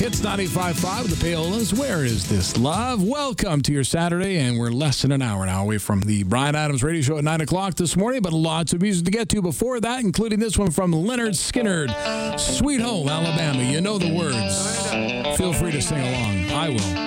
Hits 95.5 with the Paolas. Where is this love? Welcome to your Saturday, and we're less than an hour now away from the Bryan Adams radio show at 9 o'clock this morning, but lots of music to get to before that, including this one from Leonard Skinner, Sweet Home, Alabama. You know the words. Feel free to sing along. I will.